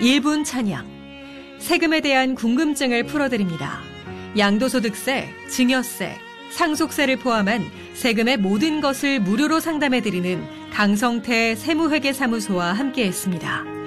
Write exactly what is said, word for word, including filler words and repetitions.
일 분 찬양, 세금에 대한 궁금증을 풀어드립니다. 양도소득세, 증여세, 상속세를 포함한 세금의 모든 것을 무료로 상담해드리는 강성태 세무회계사무소와 함께했습니다.